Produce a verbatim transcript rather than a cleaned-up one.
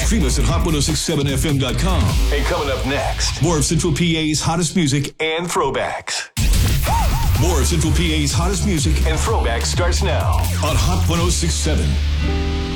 Stream us at hot ten sixty-seven f m dot com. And coming up next, More of Central P A's hottest music and throwbacks. More of Central P A's hottest music And throwbacks starts now on Hot ten sixty-seven.